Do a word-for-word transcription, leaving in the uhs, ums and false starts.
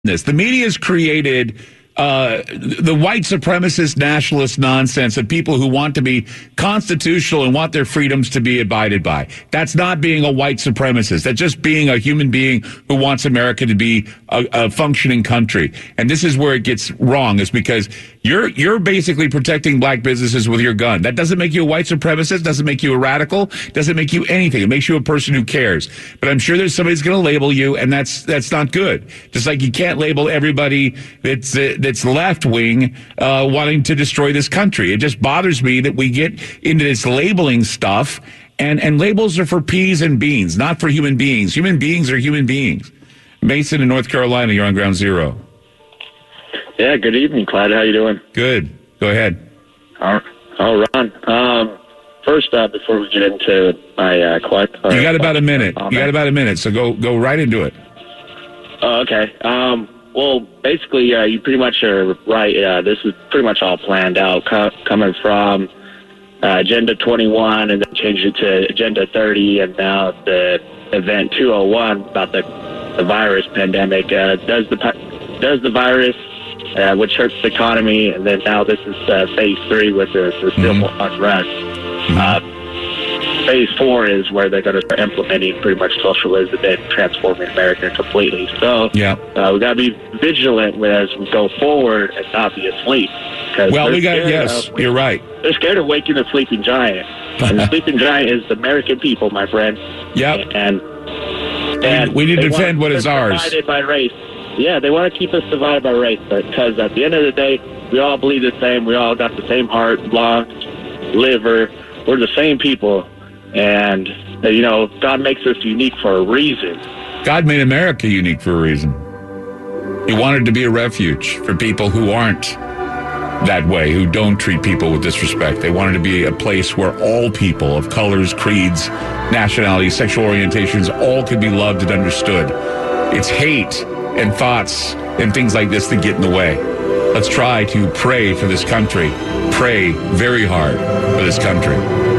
this. The media has created uh, the white supremacist nationalist nonsense of people who want to be constitutional and want their freedoms to be abided by. That's not being a white supremacist. That's just being a human being who wants America to be a, a functioning country. And this is where it gets wrong, is because you're you're basically protecting black businesses with your gun. That doesn't make you a white supremacist, doesn't make you a radical, doesn't make you anything. It makes you a person who cares. But I'm sure there's somebody's going to label you, and that's that's not good. Just like you can't label everybody that's uh, that's left wing uh, wanting to destroy this country. It just bothers me that we get into this labeling stuff, and and labels are for peas and beans, not for human beings. Human beings are human beings. Mason in North Carolina, you're on Ground Zero. Yeah, good evening, Clyde. How you doing? Good. Go ahead. All right, oh, Ron. Um, first, uh, before we get into my uh, question, you got about a minute. You got about a minute, so go go right into it. Oh, okay. Um, well, basically, uh, you pretty much are right. Uh, this is pretty much all planned out, co- coming from uh, Agenda twenty-one, and then changed it to Agenda thirty, and now the Event two oh one about the the virus pandemic. Uh, does the does the virus Uh, which hurts the economy, and then now this is uh, phase three with the, the civil mm-hmm. unrest. Mm-hmm. Uh, phase four is where they're going to start implementing pretty much socialism and transforming America completely. So yeah. uh, we got to be vigilant as we go forward and not be asleep. Well, we got yes, of, you're right. They're scared of waking the sleeping giant, and the sleeping giant is the American people, my friend. Yep. And and we need to defend what is ours. Divided by race. Yeah, they want to keep us divided by race, because at the end of the day, we all believe the same. We all got the same heart, lungs, liver. We're the same people. And, uh, you know, God makes us unique for a reason. God made America unique for a reason. He wanted to be a refuge for people who aren't that way, who don't treat people with disrespect. They wanted to be a place where all people of colors, creeds, nationalities, sexual orientations, all could be loved and understood. It's hate and thoughts and things like this that get in the way. Let's try to pray for this country. Pray very hard for this country.